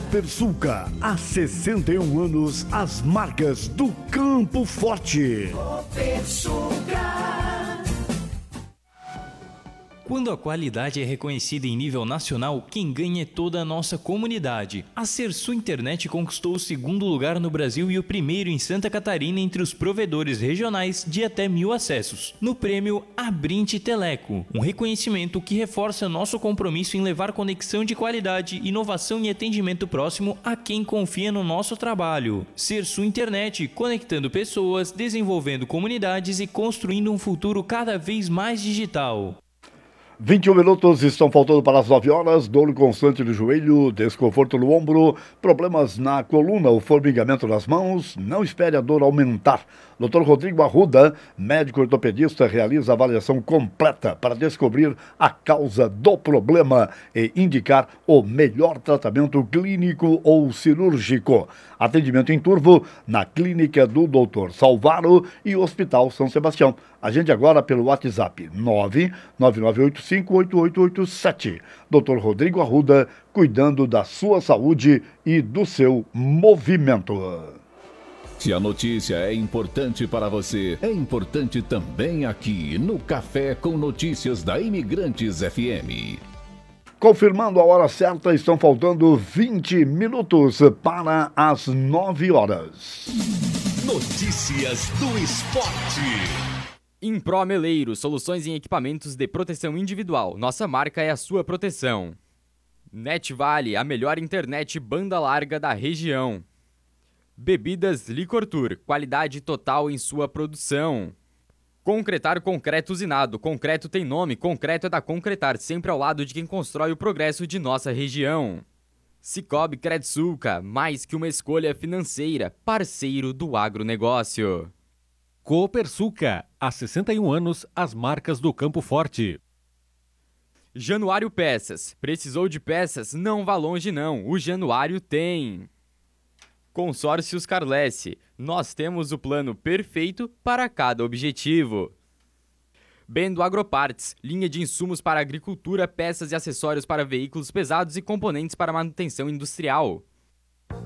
Copersuca, há 61 anos, as marcas do Campo Forte. Copersuca. Quando a qualidade é reconhecida em nível nacional, quem ganha é toda a nossa comunidade. A Sersul Internet conquistou o segundo lugar no Brasil e o primeiro em Santa Catarina entre os provedores regionais de até 1.000 acessos, no prêmio Abrinte Teleco, um reconhecimento que reforça nosso compromisso em levar conexão de qualidade, inovação e atendimento próximo a quem confia no nosso trabalho. Sersul Internet, conectando pessoas, desenvolvendo comunidades e construindo um futuro cada vez mais digital. 21 minutos estão faltando para as 9 horas, dor constante no joelho, desconforto no ombro, problemas na coluna ou formigamento nas mãos. Não espere a dor aumentar. Dr. Rodrigo Arruda, médico ortopedista, realiza avaliação completa para descobrir a causa do problema e indicar o melhor tratamento clínico ou cirúrgico. Atendimento em Turvo, na clínica do Dr. Salvaro e Hospital São Sebastião. Agende agora pelo WhatsApp 999858887. Dr. Rodrigo Arruda, cuidando da sua saúde e do seu movimento. Se a notícia é importante para você, é importante também aqui no Café com Notícias da Imigrantes FM. Confirmando a hora certa, estão faltando 20 minutos para as 9 horas. Notícias do esporte. Impro Meleiro, soluções em equipamentos de proteção individual. Nossa marca é a sua proteção. Net Vale, a melhor internet banda larga da região. Bebidas Licor Tour, qualidade total em sua produção. Concretar concreto usinado. Concreto tem nome, concreto é da Concretar, sempre ao lado de quem constrói o progresso de nossa região. Cicobi Credsulca, mais que uma escolha financeira, parceiro do agronegócio. Copersuca, há 61 anos, as marcas do Campo Forte. Januário Peças, precisou de peças? Não vá longe não, o Januário tem. Consórcios Carlesse, nós temos o plano perfeito para cada objetivo. Bendo Agropartes, linha de insumos para agricultura, peças e acessórios para veículos pesados e componentes para manutenção industrial.